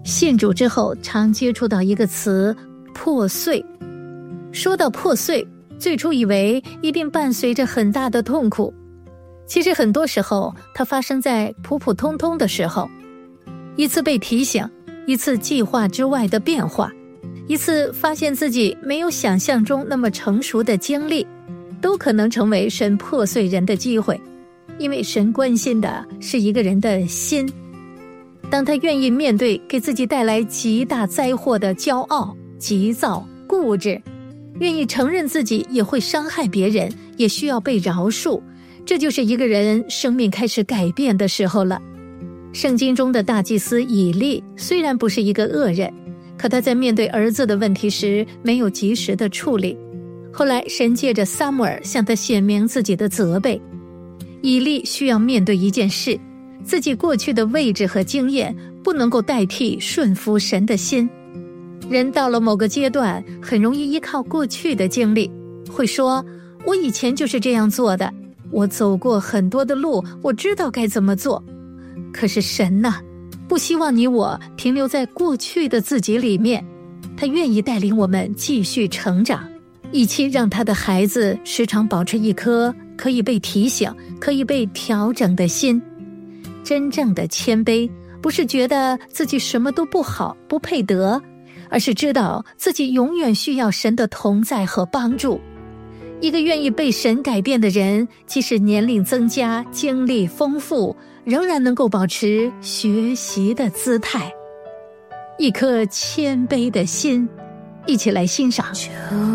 信主之后常接触到一个词破碎。说到破碎，最初以为一定伴随着很大的痛苦，其实很多时候它发生在普普通通的时候，一次被提醒，一次计划之外的变化，一次发现自己没有想象中那么成熟的经历，都可能成为神破碎人的机会。因为神关心的是一个人的心，当他愿意面对给自己带来极大灾祸的骄傲、急躁、固执，愿意承认自己也会伤害别人，也需要被饶恕，这就是一个人生命开始改变的时候了。圣经中的大祭司以利虽然不是一个恶人，可他在面对儿子的问题时没有及时的处理，后来神借着撒母耳向他显明自己的责备。以利需要面对一件事，自己过去的位置和经验不能够代替顺服神的心。人到了某个阶段，很容易依靠过去的经历，会说我以前就是这样做的，我走过很多的路，我知道该怎么做。可是神呢，不希望你我停留在过去的自己里面，他愿意带领我们继续成长，一起让他的孩子时常保持一颗可以被提醒、可以被调整的心。真正的谦卑，不是觉得自己什么都不好、不配得，而是知道自己永远需要神的同在和帮助。一个愿意被神改变的人，即使年龄增加、经历丰富，仍然能够保持学习的姿态。一颗谦卑的心，一起来欣赏。